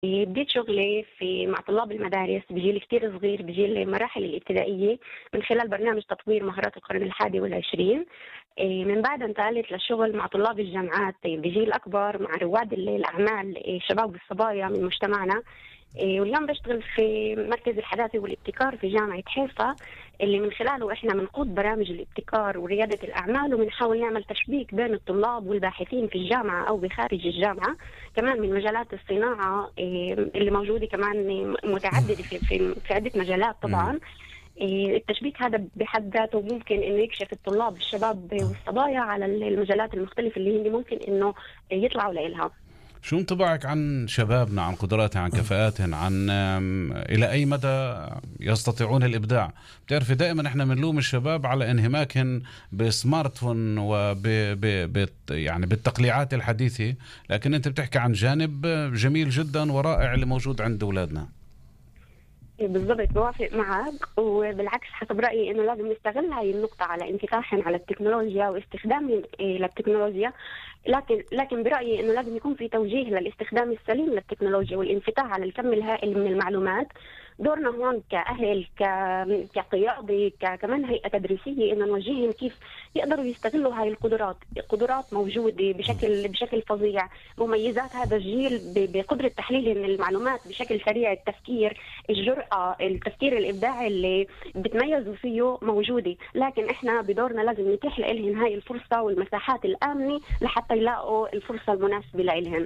بديت شغلي مع طلاب المدارس بجيل كتير صغير، بجيل المراحل الابتدائية، من خلال برنامج تطوير مهارات القرن ال21. من بعد انتقلت للشغل مع طلاب الجامعات بجيل أكبر، مع رواد الأعمال، الشباب والصبايا من مجتمعنا. واليوم بشتغل في مركز الحداثة والابتكار في جامعة حيفا، اللي من خلاله احنا بنقود برامج الابتكار وريادة الأعمال، وبنحاول نعمل تشبيك بين الطلاب والباحثين في الجامعة أو بخارج الجامعة، كمان من مجالات الصناعة اللي موجودة كمان متعددة في عدة مجالات طبعا. التشبيك هذا بحد ذاته ممكن انه يكشف الطلاب الشباب والصبايا على المجالات المختلفة اللي ممكن انه يطلعوا لها. شو انطباعك عن شبابنا، عن قدراتهم، عن كفاءاتهم، عن إلى أي مدى يستطيعون الإبداع؟ بتعرفي دائما احنا بنلوم الشباب على انهماكهم بسمارت فون يعني بالتقليعات الحديثة، لكن انت بتحكي عن جانب جميل جدا ورائع اللي موجود عند أولادنا. بالضبط، بوافق معك، وبالعكس حسب رأيي إنه لازم نستغل هاي النقطة على انفتاحهم على التكنولوجيا واستخدام للتكنولوجيا، لكن برأيي إنه لازم يكون في توجيه للاستخدام السليم للتكنولوجيا والانفتاح على الكم الهائل من المعلومات. دورنا هون كأهل، كقيادة، كمان هيئة تدريسية، إنه نوجههم كيف يقدروا يستغلوا هاي القدرات موجودة بشكل فظيع. مميزات هذا الجيل بقدرة تحليل المعلومات بشكل سريع، التفكير، الجرأة، التفكير الإبداعي اللي بتميزوا فيه موجودة، لكن إحنا بدورنا لازم نتيح لهم هاي الفرصة والمساحات الآمنة لحتى يلاقوا الفرصة المناسبة لهم.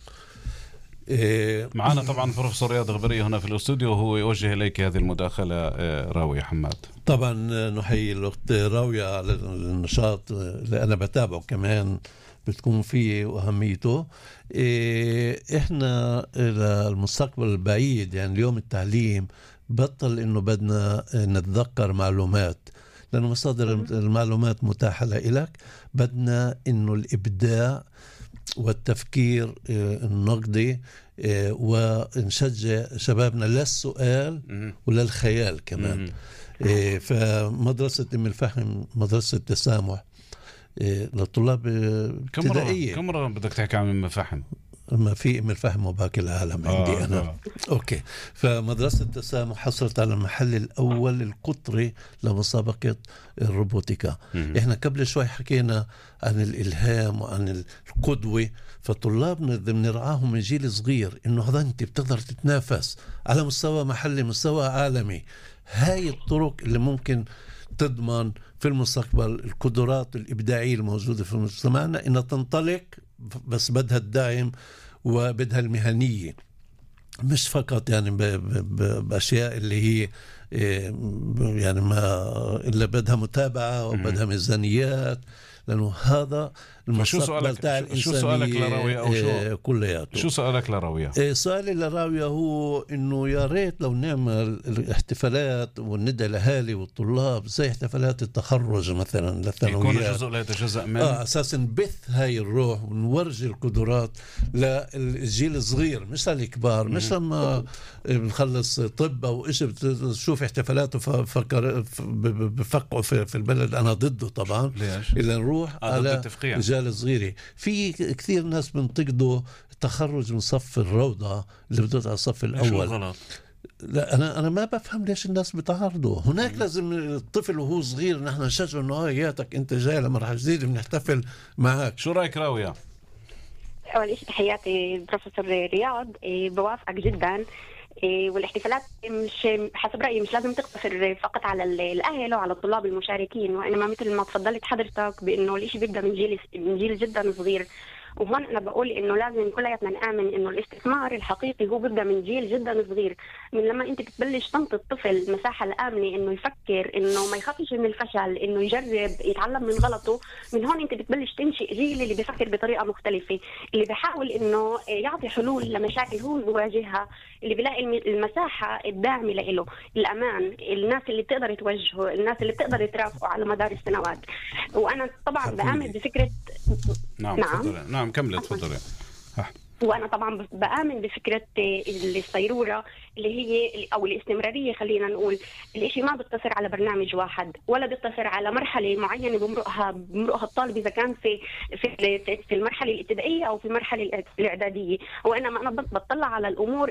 معنا طبعا بروفيسور رياض غبرية هنا في الاستوديو، وهو يوجه إليك هذه المداخلة. راوية حماد، طبعا نحيي الأخت راوية على النشاط اللي أنا بتابعه كمان بتكون فيه وأهميته. إحنا للمستقبل البعيد، يعني اليوم التعليم بطل إنه بدنا نتذكر معلومات، لأنه مصادر المعلومات متاحة لإلك. بدنا إنه الإبداع والتفكير النقدي، ونشجع شبابنا للسؤال وللخيال كمان. فمدرسة أم الفهم، مدرسة التسامح للطلاب ابتدائية. كم مرة بدك تحكي عن أم الفهم؟ ما في أم الفهم وباقي العالم عندي أنا. أوكي. فمدرسة التسامح حصلت على المحل الأول القطري لمسابقة الروبوتيكا. إحنا قبل شوي حكينا عن الإلهام وعن القدوة، فطلابنا بنرعاهم من جيل صغير إنه هذا أنت بتقدر تتنافس على مستوى محلي، مستوى عالمي. هاي الطرق اللي ممكن تضمن في المستقبل القدرات الإبداعية الموجودة في مجتمعنا إنها تنطلق، بس بدها الدعم وبدها المهنية، مش فقط يعني بأشياء اللي هي يعني ما إلا بدها متابعة وبدها ميزانيات، لأنه هذا المستقبل تاع الإنسانية. شو سؤالك لراوية أو كلياته؟ شو سؤالك لراوية؟ سؤالي لراوية هو إنه يا ريت لو نعمل الاحتفالات والندى الأهالي والطلاب زي احتفالات التخرج مثلا للثانويات، يكون جزء لا يتجزأ من أساسا بث هاي الروح ونورجي القدرات للجيل الصغير، مش للكبار. مش لما بنخلص طب أو إيش بتشوف احتفالات بفقعوا في البلد. أنا ضده طبعا. ليش؟ إلا نروح على رجال صغيرة. في كثير ناس بنتقدوا التخرج من صف الروضة اللي بدأت على الصف الأول. غلط. لا أنا ما بفهم ليش الناس بتعارضوا. هناك لازم الطفل وهو صغير نحن نشجع إنه هياتك أنت جاي لمرحلة جديدة بنحتفل معك. شو رأيك راوية؟ أول شيء تحياتي بروفيسور رياض، بوافقك جدا. والاحتفالات مش حسب رأيي مش لازم تقتصر فقط على الأهل وعلى الطلاب المشاركين، وإنما مثل ما تفضلت حضرتك بأنه الإشي بيبدأ من جيل جدا صغير. وهون أنا بقول إنه لازم كلياتنا نآمن إنه الاستثمار الحقيقي هو بيبدأ من جيل جدا صغير، من لما أنت بتبلش تنطي الطفل المساحة الآمنة إنه يفكر، إنه ما يخافش من الفشل، إنه يجرب، يتعلم من غلطه. من هون أنت بتبلش تنشئ جيل اللي بيفكر بطريقة مختلفة، اللي بيحاول إنه يعطي حلول لمشاكل هو بيواجهها، اللي بيلاقي المساحة الداعمة له، الأمان، الناس اللي بتقدر توجهه، الناس اللي بتقدر ترافقه على مدار السنوات. وأنا طبعا بآمن بفكرة. نعم كملت تفضلي. وأنا طبعا بآمن بفكرة الصيرورة اللي هي أو الاستمرارية. خلينا نقول الإشي ما بيقتصر على برنامج واحد ولا بيقتصر على مرحلة معينة بمرقها الطالب إذا كان في المرحلة الابتدائية أو في المرحلة الإعدادية، وإنما أنا بطلع على الأمور